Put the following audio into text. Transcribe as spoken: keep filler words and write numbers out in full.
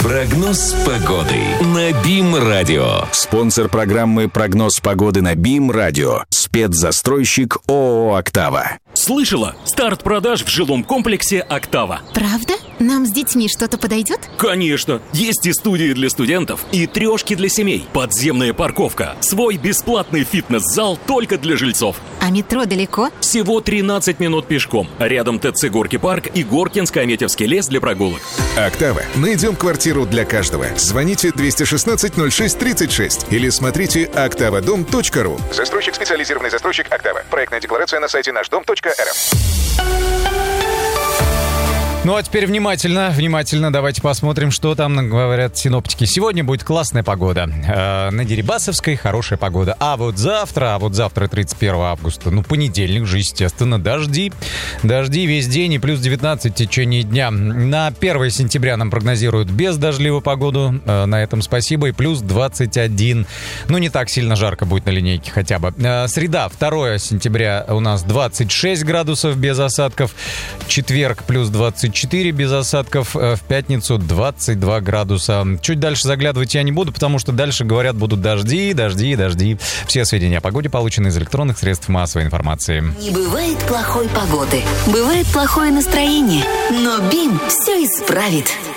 Прогноз погоды на БИМ-радио. Спонсор программы «Прогноз погоды» на БИМ-радио. Спецзастройщик ООО «Октава». Слышала? Старт продаж в жилом комплексе «Октава». Правда? Нам с детьми что-то подойдет? Конечно! Есть и студии для студентов, и трешки для семей, подземная парковка, свой бесплатный фитнес-зал только для жильцов. А метро далеко? Всего тринадцать минут пешком. Рядом ТЦ «Горки парк» и Горкинско-Аметьевский лес для прогулок. «Октава». Найдем квартиру для каждого. Звоните двести шестнадцать ноль шесть тридцать шесть или смотрите октавадом точка ру. Застройщик, специализированный застройщик «Октава». Проектная декларация на сайте наш дом точка эр эф. Ну а теперь внимательно, внимательно давайте посмотрим, что там говорят синоптики. Сегодня будет классная погода. Э, на Дерибасовской хорошая погода. А вот завтра, а вот завтра тридцать первого августа, ну понедельник же, естественно, дожди. Дожди весь день и плюс девятнадцать в течение дня. На первое сентября нам прогнозируют бездождливую погоду. Э, на этом спасибо. И плюс двадцать один. Ну не так сильно жарко будет на линейке хотя бы. Э, среда, второе сентября у нас двадцать шесть градусов без осадков. Четверг плюс двадцать четыре без осадков, в пятницу двадцать два градуса. Чуть дальше заглядывать я не буду, потому что дальше, говорят, будут дожди, дожди, дожди. Все сведения о погоде получены из электронных средств массовой информации. Не бывает плохой погоды, бывает плохое настроение, но БИМ все исправит.